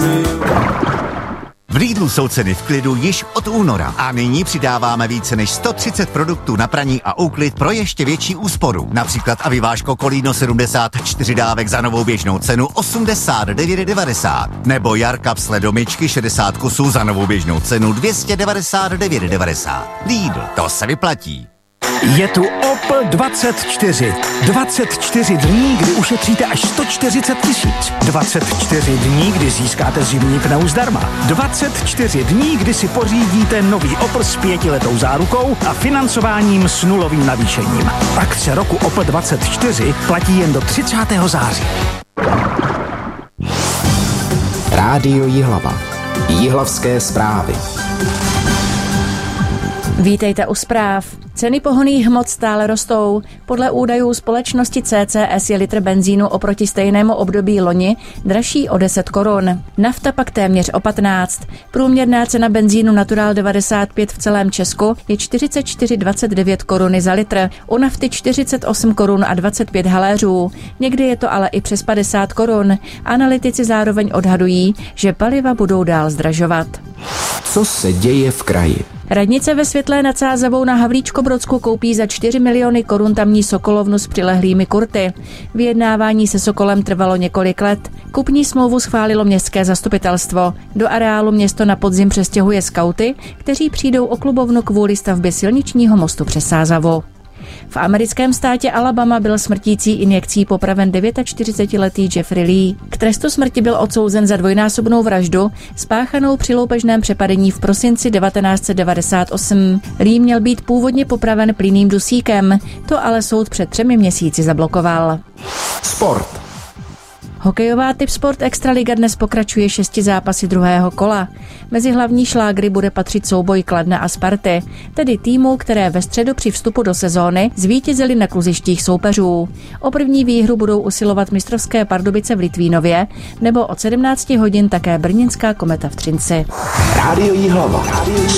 V Lidlu jsou ceny v klidu již od února a nyní přidáváme více než 130 produktů na praní a úklid pro ještě větší úsporu. Například aviváško Kolíno 74 dávek za novou běžnou cenu 89,90 nebo Jarkap sledomičky 60 kusů za novou běžnou cenu 299,90. Lidl, to se vyplatí. Je tu Opel 24. 24 dní, kdy ušetříte až 140 000. 24 dní, kdy získáte zimní pneu zdarma. 24 dní, kdy si pořídíte nový Opel s 5letou zárukou a financováním s nulovým navýšením. Akce roku Opel 24 platí jen do 30. září. Rádio Jihlava. Jihlavské zprávy. Vítejte u zpráv. Ceny pohonných hmot stále rostou. Podle údajů společnosti CCS je litr benzínu oproti stejnému období loni dražší o 10 korun. Nafta pak téměř o 15. Průměrná cena benzínu Natural 95 v celém Česku je 44,29 koruny za litr. U nafty 48 korun a 25 haléřů. Někdy je to ale i přes 50 korun. Analytici zároveň odhadují, že paliva budou dál zdražovat. Co se děje v kraji? Radnice ve Světlé nad Sázavou na Havlíčkobrodsku koupí za 4 miliony korun tamní sokolovnu s přilehlými kurty. Vyjednávání se Sokolem trvalo několik let. Kupní smlouvu schválilo městské zastupitelstvo. Do areálu město na podzim přestěhuje skauty, kteří přijdou o klubovnu kvůli stavbě silničního mostu přes Sázavu. V americkém státě Alabama byl smrtící injekcí popraven 49letý Jeffrey Lee. K trestu smrti byl odsouzen za dvojnásobnou vraždu, spáchanou při loupežném přepadení v prosinci 1998. Lee měl být původně popraven plynným dusíkem, to ale soud před 3 měsíci zablokoval. Sport. Hokejová Tipsport Extraliga dnes pokračuje 6 zápasy druhého kola. Mezi hlavní šlágry bude patřit souboj Kladna a Sparty, tedy týmů, které ve středu při vstupu do sezóny zvítězily na kluzištích soupeřů. O první výhru budou usilovat mistrovské Pardubice v Litvínově nebo od 17 hodin také brněnská Kometa v Třinci. Rádio Jihlava.